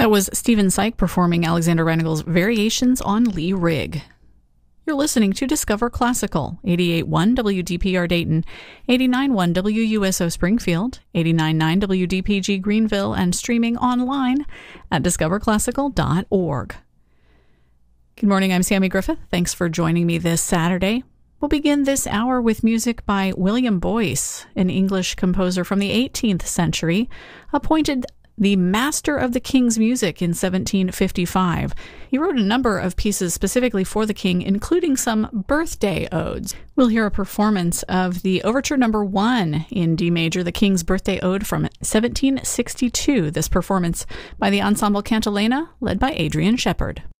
That was Stephen Syke performing Alexander Reinagle's Variations on Lee Rigg. You're listening to Discover Classical, 88.1 WDPR Dayton, 89.1 WUSO Springfield, 89.9 WDPG Greenville, and streaming online at discoverclassical.org. Good morning, I'm Sammy Griffith. Thanks for joining me this Saturday. We'll begin this hour with music by William Boyce, an English composer from the 18th century, appointed the Master of the King's Music in 1755. He wrote a number of pieces specifically for the king, including some birthday odes. We'll hear a performance of the Overture No. 1 in D major, the King's Birthday Ode from 1762. This performance by the Ensemble Cantilena, led by Adrian Shepard.